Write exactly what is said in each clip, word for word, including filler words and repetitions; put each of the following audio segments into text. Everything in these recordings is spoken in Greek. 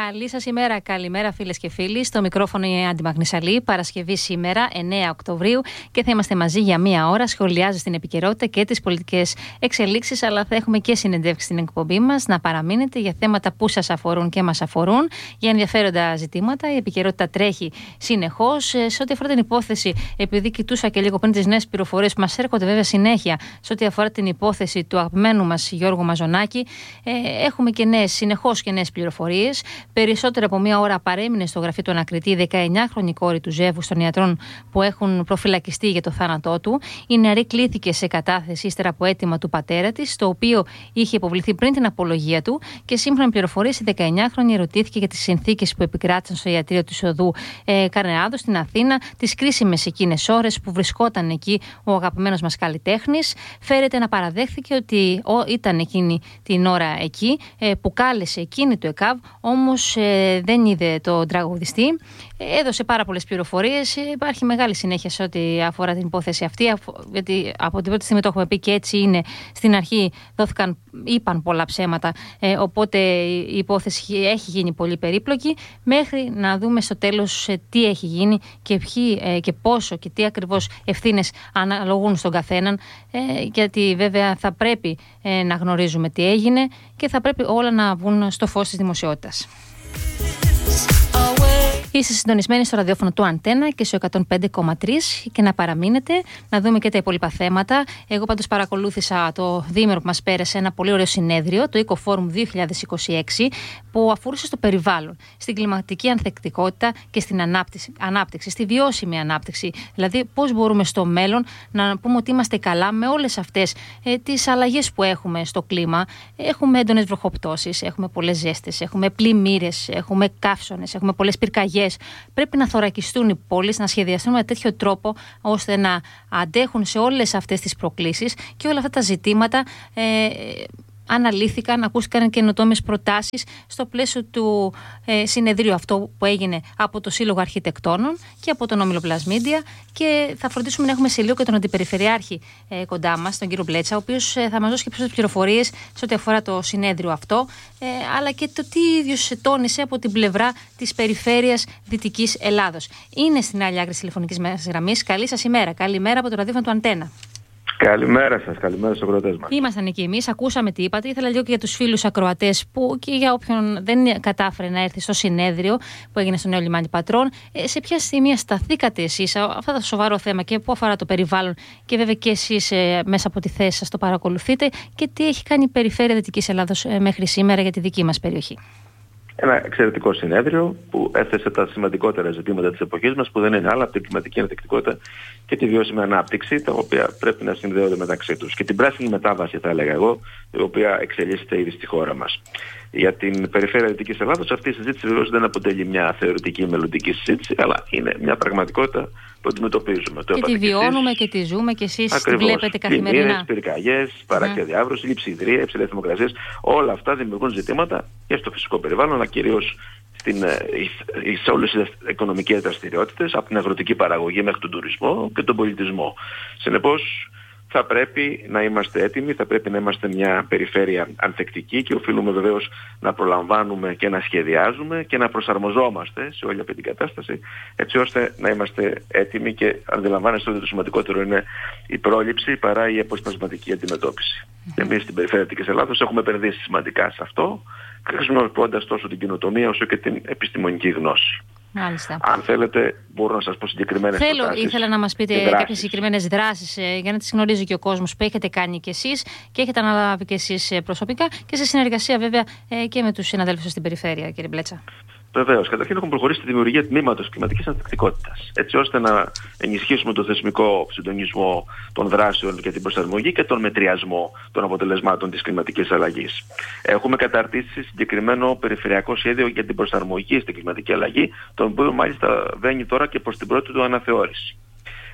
Καλή σας ημέρα, καλημέρα φίλες και φίλοι. Στο μικρόφωνο η Αντιμαγνησαλή, Παρασκευή σήμερα, εννέα Οκτωβρίου, και θα είμαστε μαζί για μία ώρα. Σχολιάζει την επικαιρότητα και τις πολιτικές εξελίξεις, αλλά θα έχουμε και συνεντεύξεις στην εκπομπή μας. Να παραμείνετε για θέματα που σας αφορούν και μας αφορούν, για ενδιαφέροντα ζητήματα. Η επικαιρότητα τρέχει συνεχώς. Σε ό,τι αφορά την υπόθεση, επειδή κοιτούσα και λίγο πριν τις νέες πληροφορίες που μας έρχονται βέβαια συνέχεια, σε ό,τι αφορά την υπόθεση του αγαπημένου μας Γιώργου Μαζονάκη, ε, έχουμε και νέες, συνεχώς και νέες πληροφορίες. Περισσότερο από μία ώρα παρέμεινε στο γραφείο του ανακριτή η δεκαεννιάχρονη κόρη του Ζεύγου των ιατρών που έχουν προφυλακιστεί για το θάνατό του. Η νεαρή κλήθηκε σε κατάθεση ύστερα από αίτημα του πατέρα της, το οποίο είχε υποβληθεί πριν την απολογία του, και σύμφωνα με πληροφορίες η δεκαεννιάχρονη ερωτήθηκε για τις συνθήκες που επικράτησαν στο ιατρείο του Οδού ε, Καρνεάδο στην Αθήνα, τις κρίσιμες εκείνες ώρες που βρισκόταν εκεί ο αγαπημένος μας καλλιτέχνης. Φέρεται να παραδέχθηκε ότι ο, ήταν εκείνη την ώρα εκεί, ε, που κάλεσε εκείνη του ΕΚΑΒ, όμως ε, δεν είδε τον τραγουδιστή. Ε, έδωσε πάρα πολλές πληροφορίες. Ε, υπάρχει μεγάλη συνέχεια σε ό,τι αφορά την υπόθεση αυτή, αφ, γιατί από την πρώτη στιγμή το έχουμε πει και έτσι είναι. Στην αρχή δόθηκαν, είπαν πολλά ψέματα, ε, οπότε η υπόθεση έχει γίνει πολύ περίπλοκη, μέχρι να δούμε στο τέλος ε, τι έχει γίνει και, ποιοι, ε, και πόσο και τι ακριβώς ευθύνες αναλογούν στον καθέναν, ε, γιατί βέβαια θα πρέπει ε, να γνωρίζουμε τι έγινε και θα πρέπει όλα να βγουν στο φως της δημοσιότητας. Είστε συντονισμένοι στο ραδιόφωνο του Αντένα και στο εκατόν πέντε κόμμα τρία, και να παραμείνετε να δούμε και τα υπόλοιπα θέματα. Εγώ πάντως παρακολούθησα το διήμερο που μας πέρασε ένα πολύ ωραίο συνέδριο, το Eco Forum δύο χιλιάδες είκοσι έξι, που αφορούσε στο περιβάλλον, στην κλιματική ανθεκτικότητα και στην ανάπτυξη, ανάπτυξη, στη βιώσιμη ανάπτυξη. Δηλαδή, πώς μπορούμε στο μέλλον να πούμε ότι είμαστε καλά με όλες αυτές ε, τις αλλαγές που έχουμε στο κλίμα. Έχουμε έντονες βροχοπτώσεις, έχουμε πολλές ζέστες, έχουμε πλημμύρες, έχουμε καύσωνες, έχουμε πολλές πυρκαγιές. Πρέπει να θωρακιστούν οι πόλεις, να σχεδιαστούν με τέτοιο τρόπο ώστε να αντέχουν σε όλες αυτές τις προκλήσεις, και όλα αυτά τα ζητήματα ε, αναλύθηκαν, ακούστηκαν καινοτόμες προτάσεις στο πλαίσιο του ε, συνεδρίου αυτό που έγινε από το Σύλλογο Αρχιτεκτόνων και από τον Όμιλο Plus Media, και θα φροντίσουμε να έχουμε σε λίγο και τον Αντιπεριφερειάρχη ε, κοντά μας, τον κύριο Μπλέτσα, ο οποίος ε, θα μας δώσει και περισσότερες πληροφορίες σε ό,τι αφορά το συνέδριο αυτό, ε, αλλά και το τι ίδιος τόνισε από την πλευρά της περιφέρειας Δυτικής Ελλάδος. Είναι στην άλλη άκρη της τηλεφωνικής μας γραμμής. Καλή σας ημέρα. Καλημέρα από το ραδιόφωνο του Αντένα. Καλημέρα σας, καλημέρα στους ακροατές μας. Ήμασταν εκεί εμείς, ακούσαμε τι είπατε. Ήθελα λίγο και για τους φίλους ακροατές που, και για όποιον δεν κατάφερε να έρθει στο συνέδριο που έγινε στο Νέο Λιμάνι Πατρών, ε, σε ποια σημεία σταθήκατε εσείς αυτό το σοβαρό θέμα και που αφορά το περιβάλλον, και βέβαια και εσείς ε, μέσα από τη θέση σας το παρακολουθείτε, και τι έχει κάνει η Περιφέρεια Δυτικής Ελλάδος ε, μέχρι σήμερα για τη δική μας περιοχή. Ένα εξαιρετικό συνέδριο που έθεσε τα σημαντικότερα ζητήματα της εποχής μας, που δεν είναι άλλα από την κλιματική ανθεκτικότητα και τη βιώσιμη ανάπτυξη, τα οποία πρέπει να συνδέονται μεταξύ τους. Και την πράσινη μετάβαση, θα έλεγα εγώ, η οποία εξελίσσεται ήδη στη χώρα μας. Για την Περιφέρεια Δυτικής Ελλάδος, αυτή η συζήτηση βεβαίως δεν αποτελεί μια θεωρητική μελλοντική συζήτηση, αλλά είναι μια πραγματικότητα που αντιμετωπίζουμε. Και τη βιώνουμε και τη ζούμε, και εσείς τη βλέπετε καθημερινά. Πλημμύρες, πυρκαγιές, παράκτια mm. διάβρωση, λειψιδρία, υψηλές θερμοκρασίες, όλα αυτά δημιουργούν ζητήματα και στο φυσικό περιβάλλον, αλλά κυρίως στην, σε όλες τις οικονομικές δραστηριότητες, από την αγροτική παραγωγή μέχρι τον τουρισμό και τον πολιτισμό. Συνεπώς, θα πρέπει να είμαστε έτοιμοι, θα πρέπει να είμαστε μια περιφέρεια ανθεκτική, και οφείλουμε βεβαίως να προλαμβάνουμε και να σχεδιάζουμε και να προσαρμοζόμαστε σε όλη αυτή την κατάσταση, έτσι ώστε να είμαστε έτοιμοι, και αντιλαμβάνεστε ότι το σημαντικότερο είναι η πρόληψη παρά η αποσπασματική αντιμετώπιση. Mm-hmm. Εμείς στην Περιφέρεια Δυτικής Ελλάδος έχουμε επενδύσει σημαντικά σε αυτό, χρησιμοποιώντας τόσο την καινοτομία όσο και την επιστημονική γνώση. Μάλιστα. Αν θέλετε, μπορώ να σας πω συγκεκριμένες Θέλω, προτάσεις. ήθελα να μας πείτε κάποιες συγκεκριμένες δράσεις ε, για να τις γνωρίζει και ο κόσμος που έχετε κάνει κι εσείς και έχετε αναλάβει κι εσείς ε, προσωπικά, και σε συνεργασία βέβαια ε, και με τους συναδέλφους σας στην περιφέρεια, κύριε Μπλέτσα. Βεβαίως. Καταρχήν έχουμε προχωρήσει στη δημιουργία τμήματος κλιματικής ανθεκτικότητας, έτσι ώστε να ενισχύσουμε το θεσμικό συντονισμό των δράσεων και την προσαρμογή και τον μετριασμό των αποτελεσμάτων της κλιματικής αλλαγής. Έχουμε καταρτήσει συγκεκριμένο περιφερειακό σχέδιο για την προσαρμογή στην κλιματική αλλαγή, το οποίο μάλιστα βαίνει τώρα και προς την πρώτη του αναθεώρηση.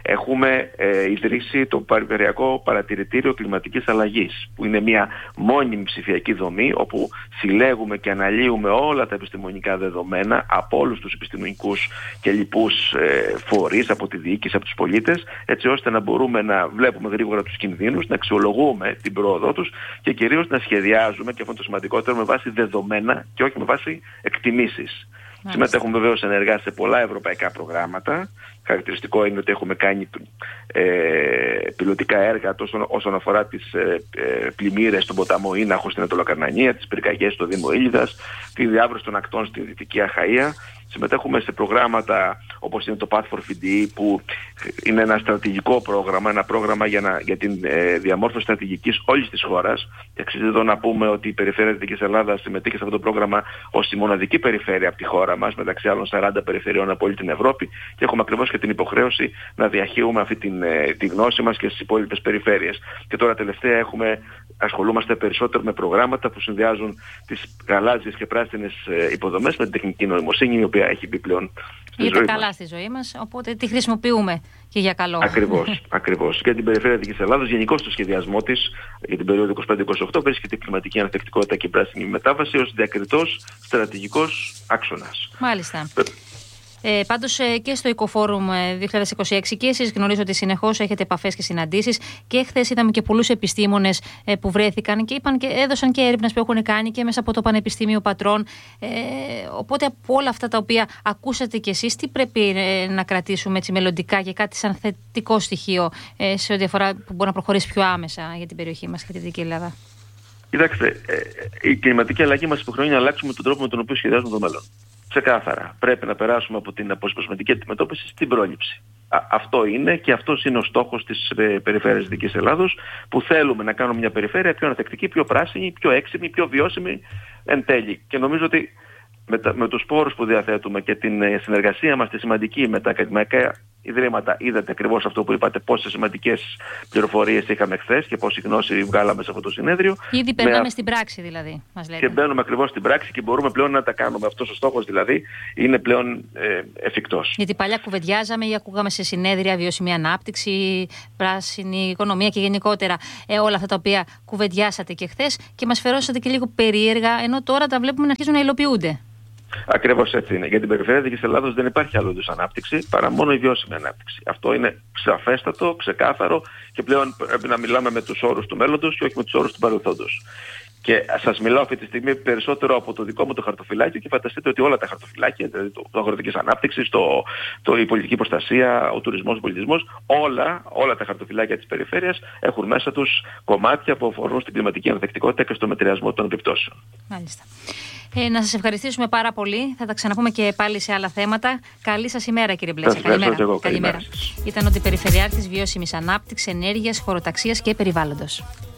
Έχουμε ε, ιδρύσει το Περιφερειακό Παρατηρητήριο Κλιματικής Αλλαγής, που είναι μια μόνιμη ψηφιακή δομή όπου συλλέγουμε και αναλύουμε όλα τα επιστημονικά δεδομένα από όλους τους επιστημονικούς και λοιπούς ε, φορείς, από τη διοίκηση, από τους πολίτες, έτσι ώστε να μπορούμε να βλέπουμε γρήγορα τους κινδύνους, να αξιολογούμε την πρόοδό τους και κυρίως να σχεδιάζουμε, και αυτό είναι το σημαντικότερο, με βάση δεδομένα και όχι με βάση εκτιμήσεις. Συμμετέχουμε βεβαίως ενεργά σε πολλά ευρωπαϊκά προγράμματα. Χαρακτηριστικό είναι ότι έχουμε κάνει ε, πιλωτικά έργα τόσο όσον αφορά τις ε, ε, πλημμύρες στον ποταμό Ίναχο στην Ανατολοκαρνανία, τις πυρκαγιές στο Δήμο Ήλιδας, τη διάβρωση των ακτών στη Δυτική Αχαΐα. Συμμετέχουμε σε προγράμματα όπως είναι το Path for φι ντι ι, που είναι ένα στρατηγικό πρόγραμμα, ένα πρόγραμμα για, να, για την ε, διαμόρφωση στρατηγικής όλης της χώρας. Και αξίζει εδώ να πούμε ότι η Περιφέρεια Δυτικής Ελλάδας συμμετείχε σε αυτό το πρόγραμμα ως η μοναδική περιφέρεια από τη χώρα μας, μεταξύ άλλων σαράντα περιφερειών από όλη την Ευρώπη, και έχουμε ακριβώς και την υποχρέωση να διαχείουμε αυτή την, ε, τη γνώση μας και στις υπόλοιπες περιφέρειες. Και τώρα τελευταία έχουμε, ασχολούμαστε περισσότερο με προγράμματα που συνδυάζουν τις γαλάζιες και πράσινες ε, υποδομές με την τεχνική νοημοσύνη, η οποία έχει μπει πλέον στη Είτε ζωή καλά μας. στη ζωή μας, οπότε τη χρησιμοποιούμε και για καλό. Ακριβώς, ακριβώς. Και την Περιφέρεια Δυτικής Ελλάδας, γενικώς το σχεδιασμό της για την περίοδο είκοσι πέντε είκοσι οκτώ, βρίσκεται η κλιματική ανθεκτικότητα και η πράσινη μετάβαση ως διακριτός στρατηγικός άξονας. Μάλιστα. Ε, πάντως ε, και στο Οικοφόρουμ δύο χιλιάδες είκοσι έξι και εσείς γνωρίζω ότι συνεχώς έχετε επαφές και συναντήσεις, και χθες είδαμε και πολλούς επιστήμονες ε, που βρέθηκαν και, είπαν και έδωσαν και έρευνες που έχουν κάνει και μέσα από το Πανεπιστήμιο Πατρών. Ε, οπότε από όλα αυτά τα οποία ακούσατε κι εσείς, τι πρέπει ε, να κρατήσουμε έτσι μελλοντικά και κάτι σαν θετικό στοιχείο ε, σε ό,τι αφορά που μπορεί να προχωρήσει πιο άμεσα για την περιοχή μας και τη Δυτική Ελλάδα? Κοιτάξτε, ε, η κλιματική αλλαγή μας υποχρεώνει να αλλάξουμε τον τρόπο με τον οποίο σχεδιάζουμε το μέλλον. Ξεκάθαρα. Πρέπει να περάσουμε από την αποσπασματική αντιμετώπιση στην πρόληψη. Α, αυτό είναι και αυτός είναι ο στόχος της ε, Περιφέρειας Δυτικής Ελλάδος, που θέλουμε να κάνουμε μια περιφέρεια πιο ανθεκτική, πιο πράσινη, πιο έξιμη, πιο βιώσιμη εν τέλει. Και νομίζω ότι με, τα, με τους πόρους που διαθέτουμε και την ε, συνεργασία μας τη σημαντική με τα ακαδημαϊκά ιδρύματα, είδατε ακριβώς αυτό που είπατε, πόσες σημαντικές πληροφορίες είχαμε χθες και πόση γνώση βγάλαμε σε αυτό το συνέδριο. Ήδη περνάμε με... στην πράξη δηλαδή, μας λέτε. Και μπαίνουμε ακριβώς στην πράξη και μπορούμε πλέον να τα κάνουμε. Αυτός ο στόχος δηλαδή είναι πλέον ε, εφικτός. Γιατί παλιά κουβεντιάζαμε ή ακούγαμε σε συνέδρια βιώσιμη ανάπτυξη, πράσινη οικονομία και γενικότερα ε, όλα αυτά τα οποία κουβεντιάσατε και χθες και μας φερώσατε και λίγο περίεργα, ενώ τώρα τα βλέπουμε να αρχίζουν να υλοποιούνται. Ακριβώς έτσι είναι. Για την Περιφέρεια Δυτικής Ελλάδος δεν υπάρχει άλλο είδους ανάπτυξη παρά μόνο η βιώσιμη ανάπτυξη. Αυτό είναι σαφέστατο, ξεκάθαρο, και πλέον πρέπει να μιλάμε με τους όρους του μέλλοντος και όχι με τους όρους του παρελθόντος. Και σας μιλάω αυτή τη στιγμή περισσότερο από το δικό μου το χαρτοφυλάκιο, και φανταστείτε ότι όλα τα χαρτοφυλάκια, δηλαδή το, το αγροτικής ανάπτυξης, το, το, η πολιτική προστασία, ο τουρισμός, ο πολιτισμός, όλα, όλα τα χαρτοφυλάκια της περιφέρειας έχουν μέσα τους κομμάτια που αφορούν στην κλιματική ανθεκτικότητα και στο μετριασμό των επιπτώσεων. Μάλιστα. Ε, να σας ευχαριστήσουμε πάρα πολύ. Θα τα ξαναπούμε και πάλι σε άλλα θέματα. Καλή σας ημέρα, κύριε Μπλέσσα. Καλημέρα. Εγώ, καλημέρα. καλημέρα. Ήταν ο Αντιπεριφερειάρχης Βιώσιμης Ανάπτυξης, Ενέργειας, Χωροταξίας και Περιβάλλοντος.